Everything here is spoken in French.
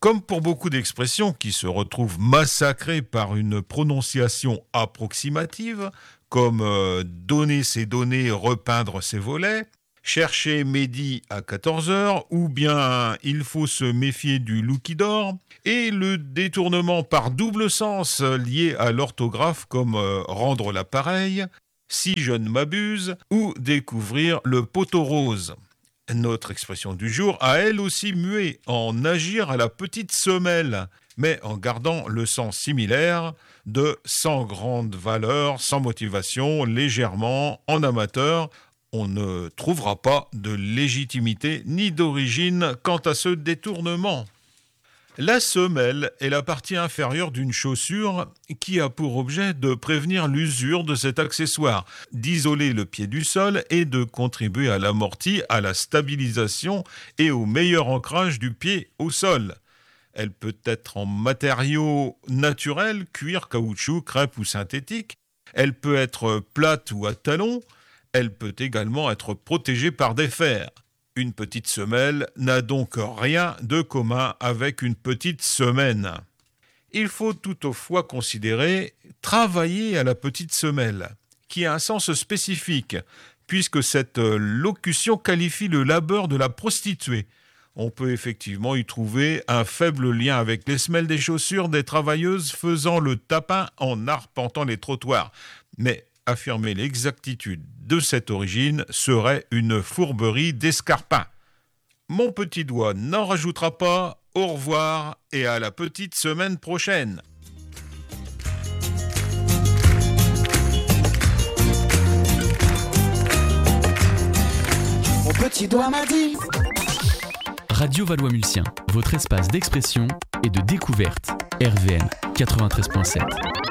Comme pour beaucoup d'expressions qui se retrouvent massacrées par une prononciation approximative, comme donner ses données, repeindre ses volets, chercher Mehdi à 14h, ou bien il faut se méfier du loup qui dort, et le détournement par double sens lié à l'orthographe comme rendre l'appareil, si je ne m'abuse, ou découvrir le poteau rose. Notre expression du jour a elle aussi mué en agir à la petite semelle, mais en gardant le sens similaire de sans grande valeur, sans motivation, légèrement, en amateur. On ne trouvera pas de légitimité ni d'origine quant à ce détournement. La semelle est la partie inférieure d'une chaussure qui a pour objet de prévenir l'usure de cet accessoire, d'isoler le pied du sol et de contribuer à l'amorti, à la stabilisation et au meilleur ancrage du pied au sol. Elle peut être en matériaux naturels, cuir, caoutchouc, crêpe ou synthétique. Elle peut être plate ou à talons. Elle peut également être protégée par des fers. Une petite semelle n'a donc rien de commun avec une petite semaine. Il faut toutefois considérer travailler à la petite semelle, qui a un sens spécifique, puisque cette locution qualifie le labeur de la prostituée. On peut effectivement y trouver un faible lien avec les semelles des chaussures des travailleuses faisant le tapin en arpentant les trottoirs. Mais affirmer l'exactitude de cette origine serait une fourberie d'escarpin. Mon petit doigt n'en rajoutera pas. Au revoir et à la petite semaine prochaine. Mon petit doigt m'a dit. Radio Valois-Mulsien, votre espace d'expression et de découverte. RVM 93.7.